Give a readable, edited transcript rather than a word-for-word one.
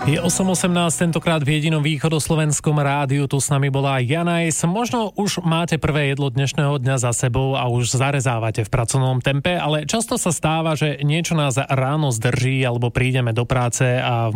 Je 8.18, tentokrát v jedinom východoslovenskom rádiu, tu s nami bola Janajs. Možno už máte prvé jedlo dnešného dňa za sebou a už zarezávate v pracovnom tempe, ale často sa stáva, že niečo nás ráno zdrží alebo prídeme do práce a v